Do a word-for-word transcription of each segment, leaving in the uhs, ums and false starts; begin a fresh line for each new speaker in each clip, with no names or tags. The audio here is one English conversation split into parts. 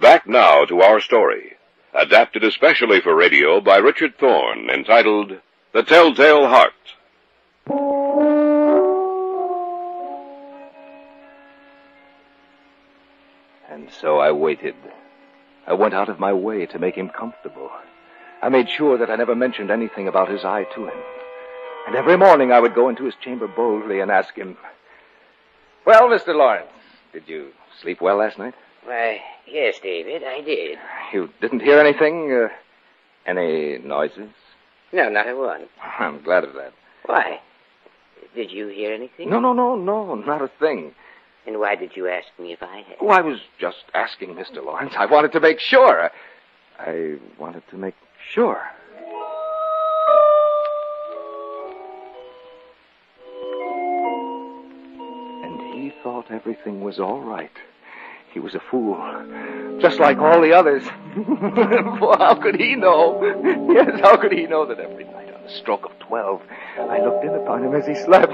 Back now to our story, adapted especially for radio by Richard Thorne, entitled The Telltale Heart.
And so I waited. I went out of my way to make him comfortable. I made sure that I never mentioned anything about his eye to him. And every morning I would go into his chamber boldly and ask him, "Well, Mister Lawrence, did you sleep well last night?"
Why, yes, David, I did.
You didn't hear anything? Uh, any noises?
No, not a one.
I'm glad of that.
Why? Did you hear anything?
No, no, no, no, not a thing.
And why did you ask me if I had?
Oh, I was just asking, Mister Lawrence. I wanted to make sure. I wanted to make sure. And he thought everything was all right. He was a fool, just like all the others. Well, how could he know? Yes, how could he know that every night on the stroke of twelve, I looked in upon him as he slept?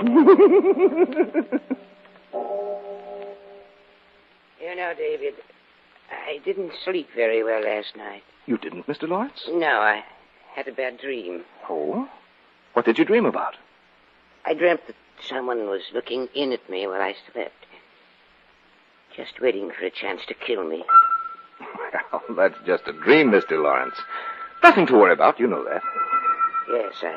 You know, David, I didn't sleep very well last night.
You didn't, Mister Lawrence?
No, I had a bad dream.
Oh? What did you dream about?
I dreamt that someone was looking in at me while I slept. Just waiting for a chance to kill me.
Well, that's just a dream, Mister Lawrence. Nothing to worry about, you know that.
Yes, I...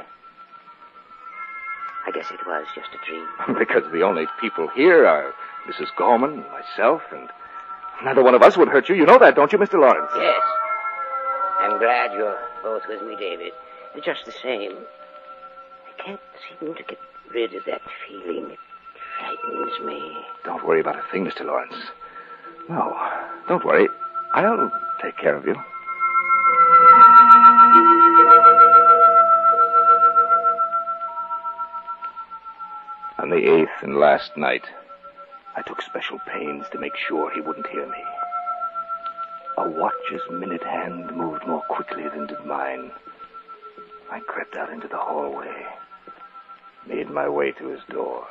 I guess it was just a dream.
Because the only people here are Missus Gorman and myself, and neither one of us would hurt you. You know that, don't you, Mister Lawrence?
Yes. I'm glad you're both with me, David. Just the same. I can't seem to get rid of that feeling. It frightens me.
Don't worry about a thing, Mister Lawrence. No, don't worry. I'll take care of you. On the eighth and last night, I took special pains to make sure he wouldn't hear me. A watch's minute hand moved more quickly than did mine. I crept out into the hallway, made my way to his door.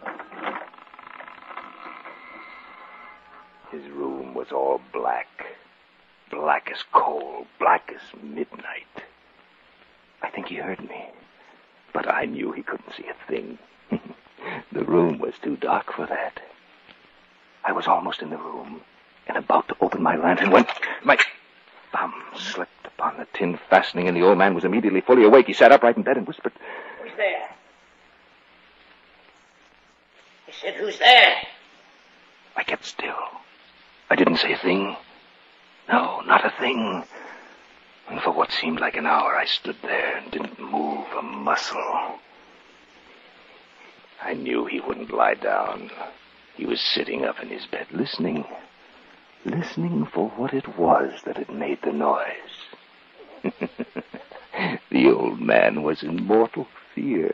His room was all black. Black as coal, black as midnight. I think he heard me, but I knew he couldn't see a thing. The room was too dark for that. I was almost in the room and about to open my lantern when my thumb slipped upon the tin fastening, and the old man was immediately fully awake. He sat upright in bed and whispered,
"Who's there?" I said, "Who's there?"
I kept still. I didn't say a thing. No, not a thing. And for what seemed like an hour, I stood there and didn't move a muscle. I knew he wouldn't lie down. He was sitting up in his bed, listening. Listening for what it was that had made the noise. The old man was in mortal fear.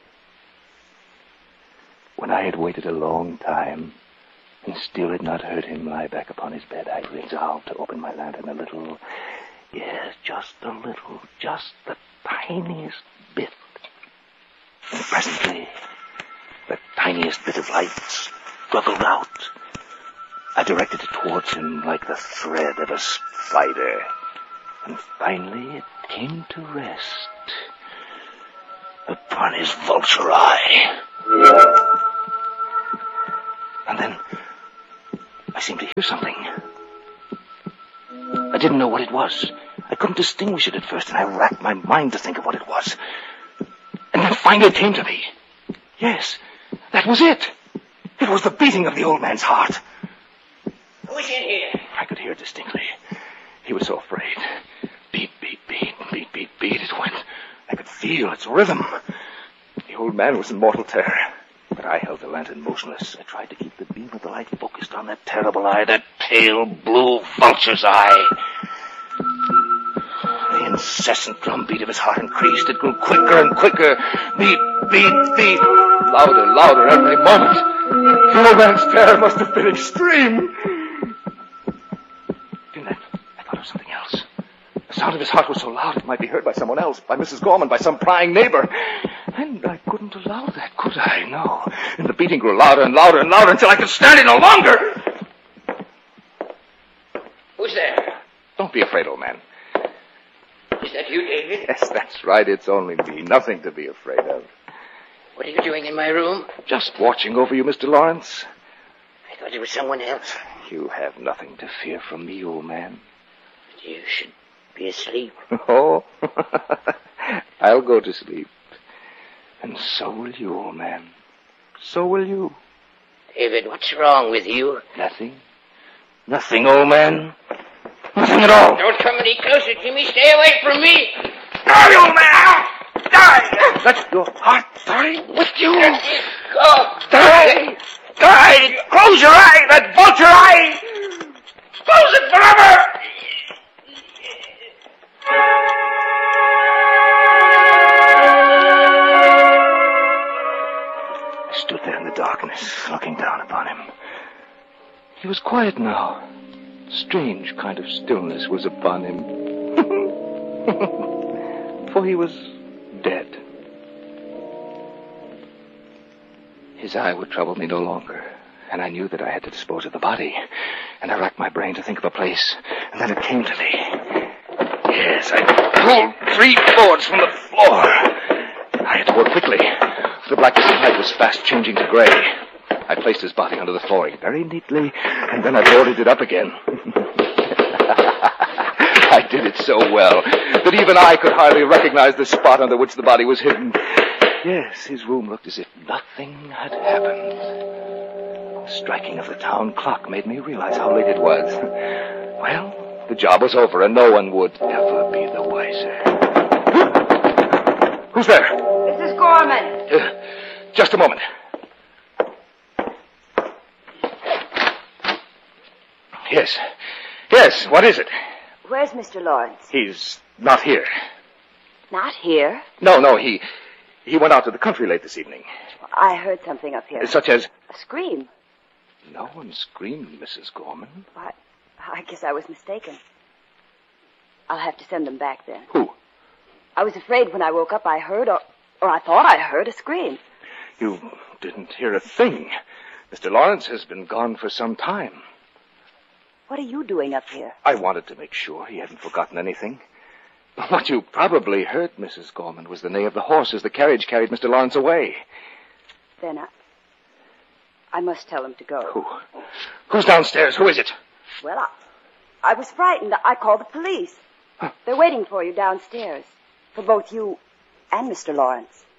When I had waited a long time and still had not heard him lie back upon his bed, I resolved to open my lantern a little. Yes, just a little, just the tiniest bit. And presently, the tiniest bit of light struggled out. I directed it towards him like the thread of a spider. And finally it came to rest upon his vulture eye. And then I seemed to hear something. I didn't know what it was. I couldn't distinguish it at first, and I racked my mind to think of what it was. And then finally it came to me. Yes, that was it. It was the beating of the old man's heart.
Who's in here?
I could hear it distinctly. He was so afraid. Beat, beat, beat, beat, beat, beat. It went. I could feel its rhythm. The old man was in mortal terror. But I held the lantern motionless. I tried to keep the beam of the light focused on that terrible eye, that pale blue vulture's eye. The incessant drumbeat of his heart increased. It grew quicker and quicker. Beat, beat, beat. Louder, louder every moment. The old man's terror must have been extreme. Then I thought of something else. The sound of his heart was so loud it might be heard by someone else, by Missus Gorman, by some prying neighbor. And I couldn't allow that, could I? No. And the beating grew louder and louder and louder until I could stand it no longer.
Who's there?
be afraid, old man.
Is that you, David?
Yes, that's right. It's only me. Nothing to be afraid of.
What are you doing in my room?
Just watching over you, Mister Lawrence.
I thought it was someone else.
You have nothing to fear from me, old man.
You should be asleep.
Oh, I'll go to sleep. And so will you, old man. So will you.
David, what's wrong with you?
Nothing. Nothing, old man. Nothing at all.
Don't come any closer to me. Stay away from me.
Die, old man! Die! Let your heart die with you.
Let me go.
Die! Die! Close your eye, that vulture eye! Close it forever! I stood there in the darkness, looking down upon him. He was quiet now. Strange kind of stillness was upon him. For he was dead. His eye would trouble me no longer, and I knew that I had to dispose of the body. And I racked my brain to think of a place, and then it came to me. Yes, I pulled three boards from the floor. I had to work quickly. The blackness of night was fast changing to gray. I placed his body under the flooring very neatly, and then I boarded it up again. I did it so well that even I could hardly recognize the spot under which the body was hidden. Yes, his room looked as if nothing had happened. The striking of the town clock made me realize how late it was. Well, the job was over, and no one would ever be the wiser. Who's there?
Missus Gorman.
Uh, just a moment. Yes. Yes, what is it?
Where's Mister Lawrence?
He's not here.
Not here.
No, no, he... He went out to the country late this evening.
I heard something up here.
Such as...
A scream.
No one screamed, Missus Gorman.
I, I guess I was mistaken. I'll have to send them back then.
Who?
I was afraid when I woke up I heard, or, or I thought I heard, a scream.
You didn't hear a thing. Mister Lawrence has been gone for some time.
What are you doing up here?
I wanted to make sure he hadn't forgotten anything. What you probably heard, Missus Gorman, was the neigh of the horse as the carriage carried Mister Lawrence away.
Then I... I must tell him to go.
Who? Who's downstairs? Who is it?
Well, I, I was frightened. I called the police.
Huh.
They're waiting for you downstairs. For both you and Mister Lawrence.